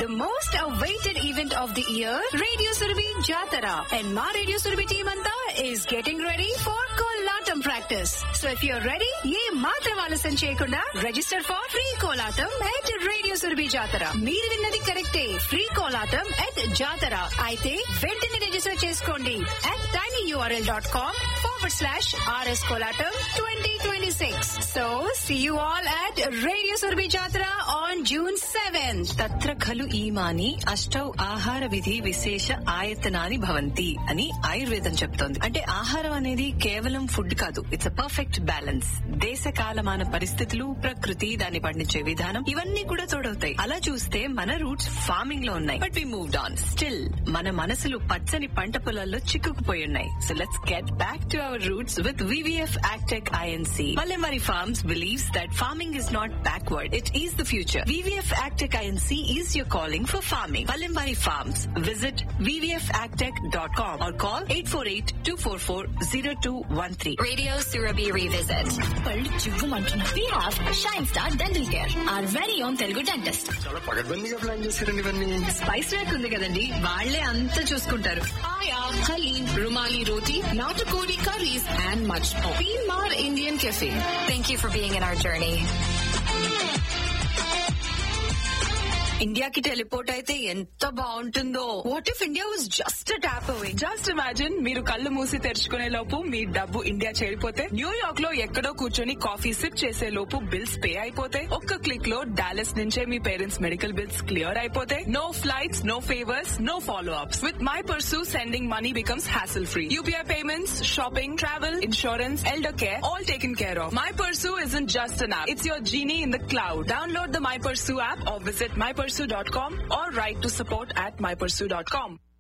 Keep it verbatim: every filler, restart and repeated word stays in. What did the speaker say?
the most awaited event of the year, Radio Surabhi Jatara. And my Radio Surabhi team anta is getting ready for Kolatam practice. So if you're ready, ye matram alasam cheyakunda register for free Kolatam at Radio Surabhi Jatara. Meer vinnadi correcte. Free Kolatam at Jatara. Aithe ventane register cheskondi at tinyurl.com forward slash rs Kolatam twenty twenty-six. So see you all at Radio Surabhi Jatara on June seventh. తత్ర ఖలు ఈమాని అష్టౌ ఆహార విధి విశేష ఆయతనాని భవంతి అని ఆయుర్వేదం చెప్తోంది. అంటే ఆహారం అనేది కేవలం ఫుడ్ కాదు, ఇట్స్ అ పర్ఫెక్ట్ బ్యాలెన్స్. దేశ కాలమాన పరిస్థితులు, ప్రకృతి, దాన్ని పండించే విధానం, ఇవన్నీ కూడా తోడవుతాయి. అలా చూస్తే మన రూట్స్ ఫార్మింగ్ లో ఉన్నాయి, but we moved on. Still మన మనసులు పచ్చని పంట పొలాల్లో చిక్కుకుపోయి ఉన్నాయి. So let's get back to our roots with VVF యాక్టెక్ INC. Palimari Farms believes that farming is not backward, it is the future. V V F Agtech I N C is your calling for farming. Palimari Farms. Visit v v f agtech dot com or call eight four eight, two four four, zero two one three. Radio Surabhi Revisit. పళ్ళు చివ్వమంటున్నా. We have Shine Star Dental Care, our very own Telugu dentist. చాలా పగడ్బందీగా plan చేశారండి ఇవన్నీ. Spice rack ఉంది కదండి, వాళ్లే అంతా చూసుకుంటారు. Aya, Halim, Rumali Roti, Natakodi curries and much more. Mar Indian Cafe. Thank you for being in our journey. ఇండియాకి టెలిపోర్ట్ అయితే ఎంత బాగుంటుందో. What if India was just a tap away? Just imagine, మీరు కళ్ళు మూసి తెరుచుకునే లోపు మీ డబ్బు ఇండియా చేరిపోతే, న్యూయార్క్ లో ఎక్కడో కూర్చొని కాఫీ సిప్ చేసే లోపు బిల్స్ పే అయిపోతే, ఒక్క క్లిక్ లో డాలస్ నుంచే మీ పేరెంట్స్ మెడికల్ బిల్స్ క్లియర్ అయిపోతే, no flights, no favours, no follow ups. With my pursue sending money becomes hassle free. U P I payments, shopping, travel, insurance, elder care, all taken care of. My Pursue isn't just an app, it's your genie in the cloud. Download the My Pursue app or visit my pursue dot com or write to support at my pursue dot com.